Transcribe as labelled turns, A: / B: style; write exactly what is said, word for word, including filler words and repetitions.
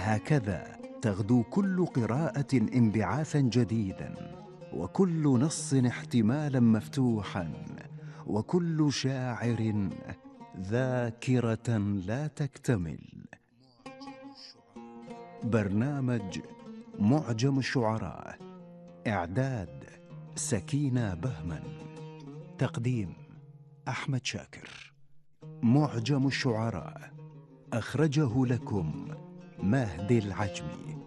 A: هكذا تغدو كل قراءة انبعاثا جديدا، وكل نص احتمالا مفتوحا، وكل شاعر ذاكرة لا تكتمل. برنامج معجم الشعراء، إعداد سكينة بهمن، تقديم أحمد شاكر. معجم الشعراء أخرجه لكم مهدي العجمي.